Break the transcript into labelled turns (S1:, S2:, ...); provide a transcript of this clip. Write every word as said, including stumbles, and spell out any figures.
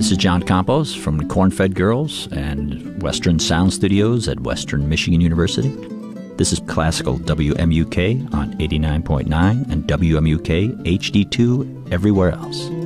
S1: This is John Campos from the Corn-Fed Girls and Western Sound Studios at Western Michigan University. This is Classical W M U K on eighty-nine point nine and W M U K H D two everywhere else.